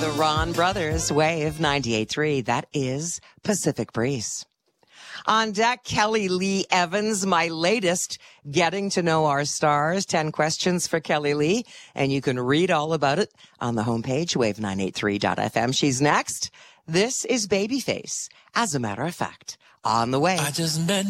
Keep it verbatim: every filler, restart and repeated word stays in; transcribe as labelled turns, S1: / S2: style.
S1: The Ron Brothers, Wave ninety-eight point three. That is Pacific Breeze. On deck, Kelly Lee Evans, my latest Getting to Know Our Stars. ten questions for Kelly Lee, and you can read all about it on the homepage, wave nine eight three dot f m. She's next. This is Babyface. As a matter of fact, on the way.
S2: I just met